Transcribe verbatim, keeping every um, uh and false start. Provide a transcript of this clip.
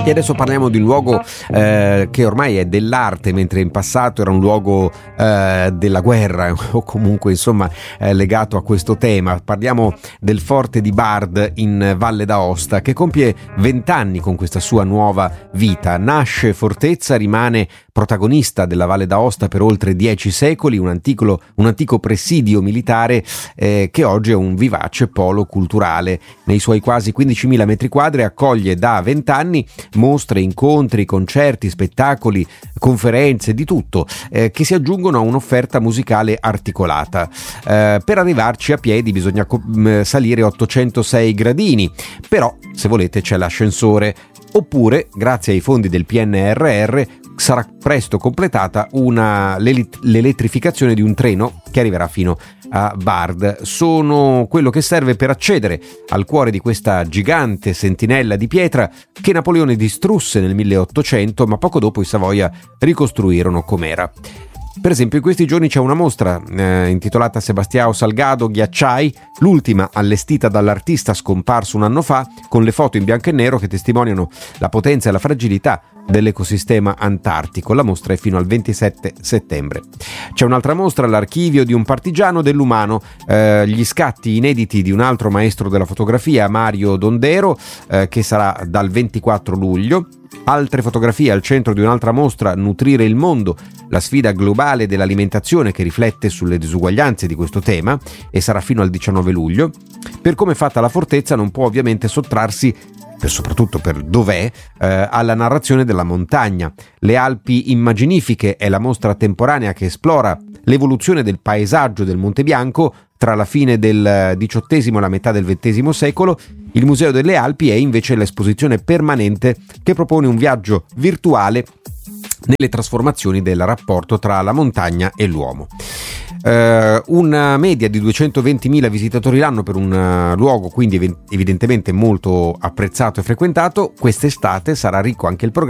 E adesso parliamo di un luogo eh, che ormai è dell'arte, mentre in passato era un luogo eh, della guerra o comunque insomma eh, legato a questo tema. Parliamo del Forte di Bard in Valle d'Aosta, che compie vent'anni con questa sua nuova vita. Nasce fortezza, rimane protagonista della Valle d'Aosta per oltre dieci secoli, un antico, un antico presidio militare eh, che oggi è un vivace polo culturale. Nei suoi quasi quindicimila metri quadri accoglie da vent'anni mostre, incontri, concerti, spettacoli, conferenze, di tutto, eh, che si aggiungono a un'offerta musicale articolata. Eh, per arrivarci a piedi bisogna co- salire ottocentosei gradini, però se volete c'è l'ascensore, oppure grazie ai fondi del P N R R sarà presto completata una, l'elettrificazione di un treno che arriverà fino a Bard. Sono quello che serve per accedere al cuore di questa gigante sentinella di pietra che Napoleone distrusse nel milleottocento, ma poco dopo i Savoia ricostruirono com'era. Per esempio in questi giorni c'è una mostra eh, intitolata Sebastião Salgado Ghiacciai, l'ultima allestita dall'artista scomparso un anno fa, con le foto in bianco e nero che testimoniano la potenza e la fragilità dell'ecosistema antartico. La mostra è fino al ventisette settembre. C'è un'altra mostra, l'archivio di un partigiano dell'umano, eh, gli scatti inediti di un altro maestro della fotografia, Mario Dondero, eh, che sarà dal ventiquattro luglio. Altre fotografie al centro di un'altra mostra, Nutrire il mondo, la sfida globale dell'alimentazione, che riflette sulle disuguaglianze di questo tema, e sarà fino al diciannove luglio. Per come è fatta la fortezza non può ovviamente sottrarsi, per soprattutto per dov'è, eh, alla narrazione della montagna. Le Alpi Immaginifiche è la mostra temporanea che esplora l'evoluzione del paesaggio del Monte Bianco tra la fine del diciottesimo e la metà del ventesimo secolo. Il Museo delle Alpi è invece l'esposizione permanente che propone un viaggio virtuale nelle trasformazioni del rapporto tra la montagna e l'uomo. Uh, una media di duecentoventimila visitatori l'anno per un uh, luogo quindi ev- evidentemente molto apprezzato e frequentato. Quest'estate sarà ricco anche il programma